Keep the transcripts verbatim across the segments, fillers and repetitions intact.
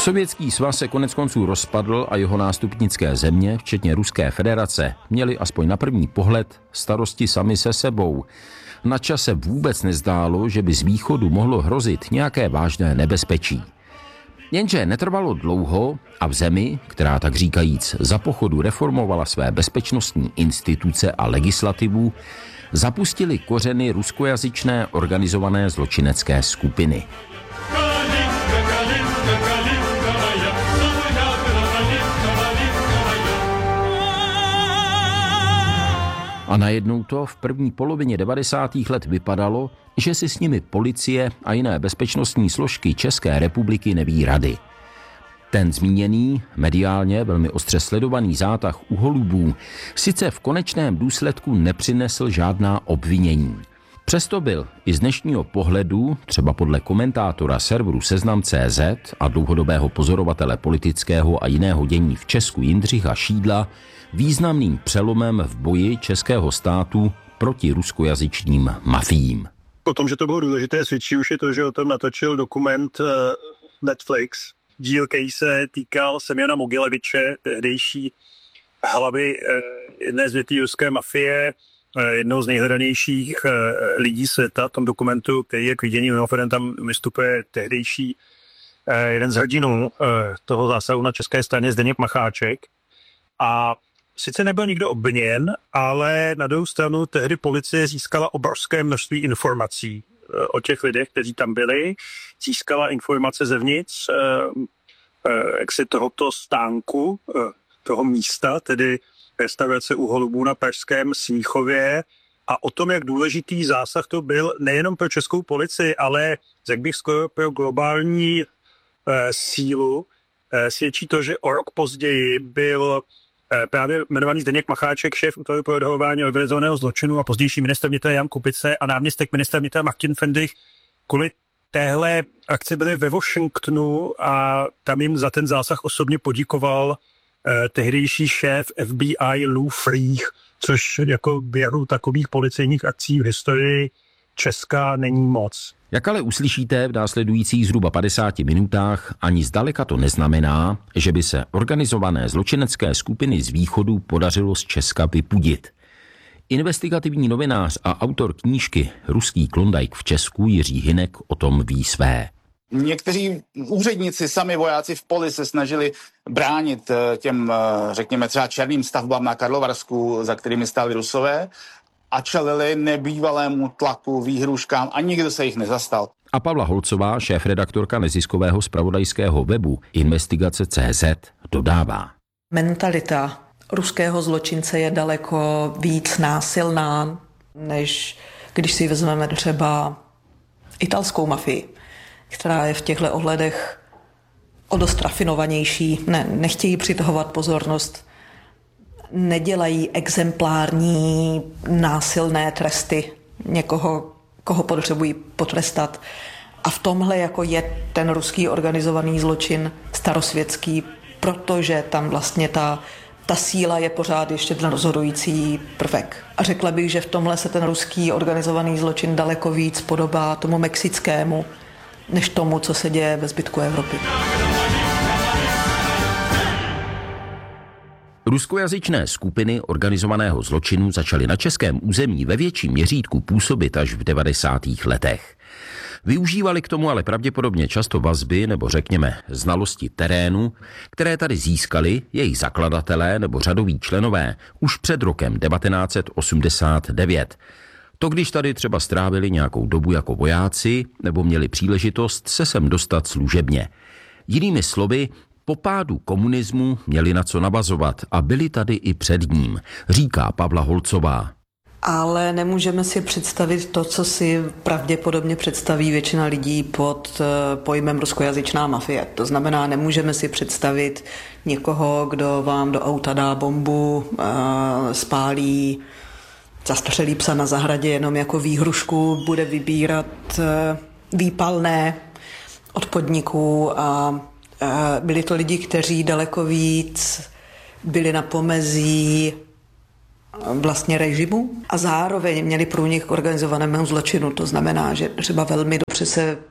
Sovětský svaz se koneckonců rozpadl a jeho nástupnické země, včetně Ruské federace, měly aspoň na první pohled starosti sami se sebou. Na čase vůbec nezdálo, že by z východu mohlo hrozit nějaké vážné nebezpečí. Jenže netrvalo dlouho a v zemi, která tak říkajíc za pochodu reformovala své bezpečnostní instituce a legislativu, zapustili kořeny ruskojazyčné organizované zločinecké skupiny. A najednou to v první polovině devadesátých let vypadalo, že si s nimi policie a jiné bezpečnostní složky České republiky neví rady. Ten zmíněný, mediálně velmi ostře sledovaný zátah u holubů sice v konečném důsledku nepřinesl žádná obvinění. Přesto byl i z dnešního pohledu, třeba podle komentátora serveru Seznam tečka cé zet a dlouhodobého pozorovatele politického a jiného dění v Česku Jindřicha Šídla, významným přelomem v boji českého státu proti ruskojazyčným mafiím. O tom, že to bylo důležité, svědčí už je to, že o tom natočil dokument Netflix. Díl, který se týkal Semjona Mogileviče, tehdejší hlavy jedné z větví ruské mafie, jednou z nejhledanějších lidí světa. V tom dokumentu, který je k vidění, mimochodem tam vystupuje tehdejší jeden z hrdinů toho zásahu na české straně, Zdeněk Macháček. A sice nebyl nikdo obviněn, ale na druhou stranu tehdy policie získala obrovské množství informací o těch lidech, kteří tam byli. Získala informace zevnitř jaksi tohoto stánku, toho místa, tedy restaurace U holubů na pražském Smíchově, a o tom, jak důležitý zásah to byl nejenom pro českou policii, ale řekl bych skoro pro globální e, sílu, e, svědčí to, že o rok později byl e, právě jmenovaný Zdeněk Macháček, šéf útvaru pro odhalování organizovaného zločinu, a pozdější ministr vnitra Jan Kubice a náměstek ministra vnitra Martin Fendrich kvůli téhle akci byli ve Washingtonu a tam jim za ten zásah osobně poděkoval eh, tehdejší šéf F B I Lou Freeh, což jako běhu takových policejních akcí v historii Česka není moc. Jak ale uslyšíte v následujících zhruba padesáti minutách, ani zdaleka to neznamená, že by se organizované zločinecké skupiny z východu podařilo z Česka vypudit. Investigativní novinář a autor knížky Ruský klondajk v Česku Jiří Hynek o tom ví své. Někteří úředníci, sami vojáci v poli se snažili bránit těm, řekněme, třeba černým stavbám na Karlovarsku, za kterými stáli Rusové, a čelili nebývalému tlaku, výhruškám a nikdo se jich nezastal. A Pavla Holcová, šéfredaktorka neziskového zpravodajského webu Investigace tečka cé zet, dodává. Mentalita ruského zločince je daleko víc násilná, než když si vezmeme třeba italskou mafii, která je v těchto ohledech o dost rafinovanější, ne, nechtějí přitahovat pozornost, nedělají exemplární násilné tresty někoho, koho potřebují potrestat. A v tomhle jako je ten ruský organizovaný zločin starosvětský, protože tam vlastně ta Ta síla je pořád ještě ten rozhodující prvek. A řekla bych, že v tomhle se ten ruský organizovaný zločin daleko víc podobá tomu mexickému, než tomu, co se děje ve zbytku Evropy. Ruskojazyčné skupiny organizovaného zločinu začaly na českém území ve větším měřítku působit až v devadesátých letech. Využívali k tomu ale pravděpodobně často vazby nebo řekněme znalosti terénu, které tady získali jejich zakladatelé nebo řadoví členové už před rokem devatenáct set osmdesát devět. To když tady třeba strávili nějakou dobu jako vojáci nebo měli příležitost se sem dostat služebně. Jinými slovy, po pádu komunismu měli na co navazovat a byli tady i před ním, říká Pavla Holcová. Ale nemůžeme si představit to, co si pravděpodobně představí většina lidí pod pojmem ruskojazyčná mafie. To znamená, nemůžeme si představit někoho, kdo vám do auta dá bombu, spálí, zastřelí psa na zahradě jenom jako výhrušku, bude vybírat výpalné od podniků, a byli to lidi, kteří daleko víc byli na pomezí vlastně režimu a zároveň měli průnik k organizovanému zločinu. To znamená, že třeba velmi dobře se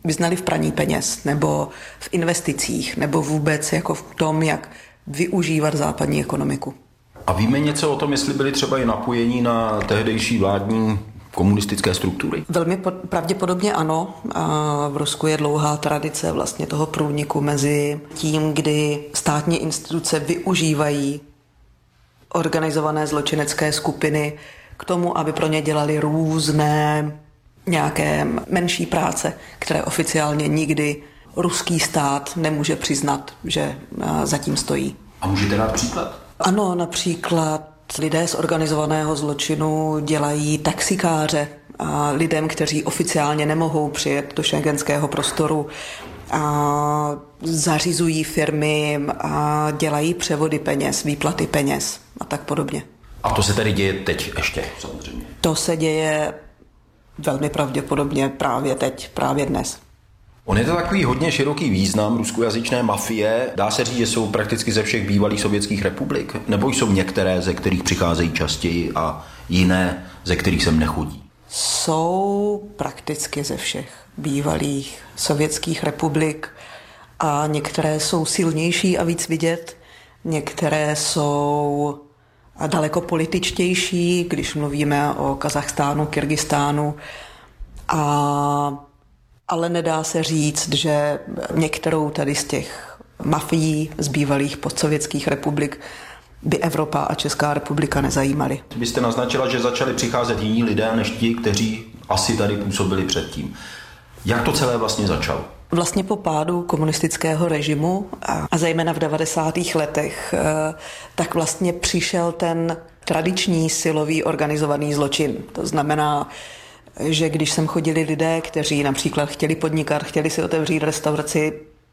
vyznali v praní peněz nebo v investicích nebo vůbec jako v tom, jak využívat západní ekonomiku. A víme něco o tom, jestli byli třeba i napojení na tehdejší vládní komunistické struktury? Velmi pravděpodobně ano. A v Rusku je dlouhá tradice vlastně toho průniku mezi tím, kdy státní instituce využívají organizované zločinecké skupiny k tomu, aby pro ně dělali různé nějaké menší práce, které oficiálně nikdy ruský stát nemůže přiznat, že zatím stojí. A můžete dát příklad? Ano, například lidé z organizovaného zločinu dělají taxikáře a lidem, kteří oficiálně nemohou přijet do schengenského prostoru, a zařizují firmy a dělají převody peněz, výplaty peněz a tak podobně. A to se tedy děje teď ještě, samozřejmě? To se děje velmi pravděpodobně právě teď, právě dnes. On je to takový hodně široký význam ruskojazyčné mafie. Dá se říct, že jsou prakticky ze všech bývalých sovětských republik? Nebo jsou některé, ze kterých přicházejí častěji a jiné, ze kterých sem nechodí? Jsou prakticky ze všech bývalých sovětských republik a některé jsou silnější a víc vidět, některé jsou daleko političtější, když mluvíme o Kazachstánu, Kyrgyzstánu, a ale nedá se říct, že některou tady z těch mafií z bývalých postsovětských republik by Evropa a Česká republika nezajímaly. Vy jste naznačila, že začali přicházet jiní lidé než ti, kteří asi tady působili předtím. Jak to celé vlastně začalo? Vlastně po pádu komunistického režimu a, a zejména v devadesátých letech, tak vlastně přišel ten tradiční silový organizovaný zločin. To znamená, že když sem chodili lidé, kteří například chtěli podnikat, chtěli si otevřít restauraci,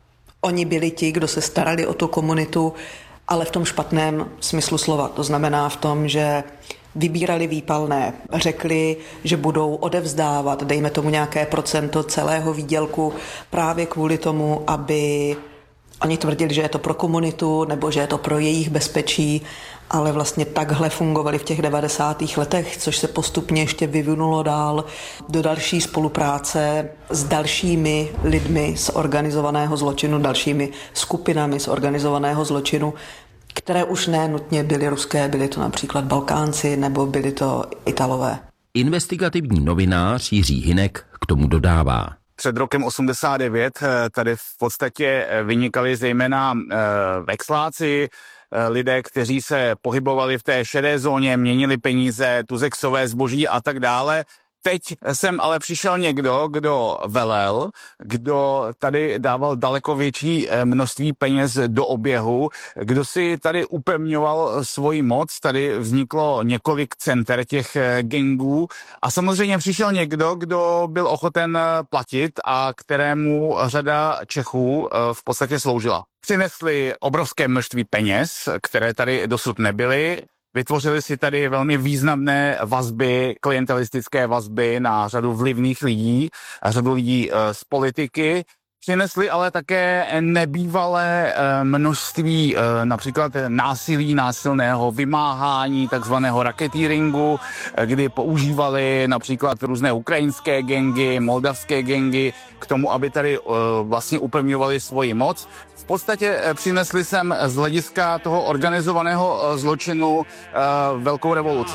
oni byli ti, kdo se starali o tu komunitu, ale v tom špatném smyslu slova. To znamená v tom, že vybírali výpalné, řekli, že budou odevzdávat, dejme tomu nějaké procento celého výdělku právě kvůli tomu, aby oni tvrdili, že je to pro komunitu nebo že je to pro jejich bezpečí, ale vlastně takhle fungovali v těch devadesátých letech, což se postupně ještě vyvinulo dál do další spolupráce s dalšími lidmi z organizovaného zločinu, dalšími skupinami z organizovaného zločinu, které už ne nutně byly ruské, byly to například Balkánci nebo byly to Italové. Investigativní novinář Jiří Hynek k tomu dodává. Před rokem osmdesát devět tady v podstatě vynikali zejména vexláci, lidé, kteří se pohybovali v té šedé zóně, měnili peníze, tuzexové zboží a tak dále. Teď jsem ale přišel někdo, kdo velel, kdo tady dával daleko větší množství peněz do oběhu, kdo si tady upevňoval svoji moc, tady vzniklo několik center těch gangů a samozřejmě přišel někdo, kdo byl ochoten platit a kterému řada Čechů v podstatě sloužila. Přinesli obrovské množství peněz, které tady dosud nebyly. Vytvořili si tady velmi významné vazby, klientelistické vazby na řadu vlivných lidí a řadu lidí z politiky. Přinesli ale také nebývalé množství například násilí, násilného vymáhání, takzvaného racketeeringu, kdy používali například různé ukrajinské gangy, moldavské gangy k tomu, aby tady vlastně upevňovali svoji moc. V podstatě přinesli sem z hlediska toho organizovaného zločinu velkou revoluci.